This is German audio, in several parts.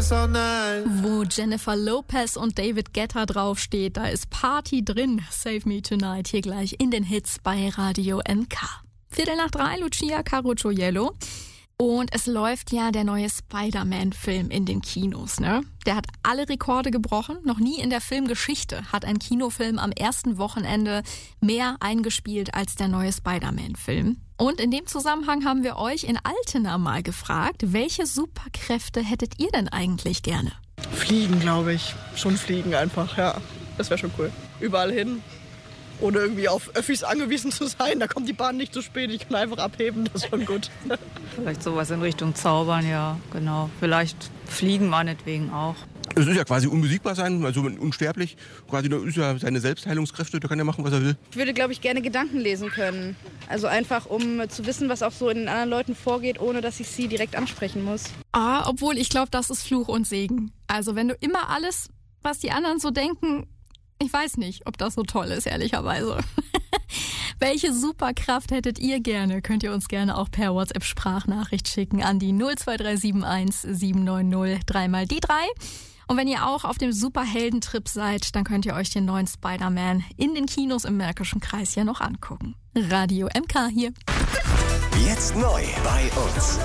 dance all night. Wo Jennifer Lopez und David Guetta draufsteht, da ist Party drin. Save Me Tonight hier gleich in den Hits bei Radio MK. 2:45, Lucia Carocciolo. Und es läuft ja der neue Spider-Man-Film in den Kinos, ne? Der hat alle Rekorde gebrochen. Noch nie in der Filmgeschichte hat ein Kinofilm am ersten Wochenende mehr eingespielt als der neue Spider-Man-Film. Und in dem Zusammenhang haben wir euch in Altena mal gefragt, welche Superkräfte hättet ihr denn eigentlich gerne? Fliegen, glaube ich. Schon fliegen einfach, ja. Das wäre schon cool. Überall hin. Ohne irgendwie auf Öffis angewiesen zu sein. Da kommt die Bahn nicht zu spät. Ich kann einfach abheben. Das ist schon gut. Vielleicht sowas in Richtung Zaubern, ja, genau. Vielleicht fliegen meinetwegen auch. Es ist ja quasi unbesiegbar sein, also unsterblich. Quasi, da ist ja seine Selbstheilungskräfte, da kann er machen, was er will. Ich würde, glaube ich, gerne Gedanken lesen können. Also einfach, um zu wissen, was auch so in den anderen Leuten vorgeht, ohne dass ich sie direkt ansprechen muss. Obwohl ich glaube, das ist Fluch und Segen. Also wenn du immer alles, was die anderen so denken, ich weiß nicht, ob das so toll ist, ehrlicherweise. Welche Superkraft hättet ihr gerne? Könnt ihr uns gerne auch per WhatsApp-Sprachnachricht schicken an die 02371 790 3x die 3. Und wenn ihr auch auf dem Superheldentrip seid, dann könnt ihr euch den neuen Spider-Man in den Kinos im Märkischen Kreis ja noch angucken. Radio MK hier. Jetzt neu bei uns.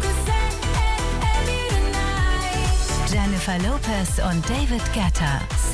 Jennifer Lopez und David Guetta.